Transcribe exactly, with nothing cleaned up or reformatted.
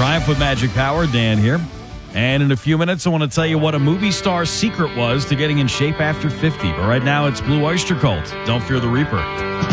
Triumph with Magic Power, Dan here. And in a few minutes, I want to tell you what a movie star's secret was to getting in shape after fifty. But right now, it's Blue Oyster Cult. Don't fear the Reaper.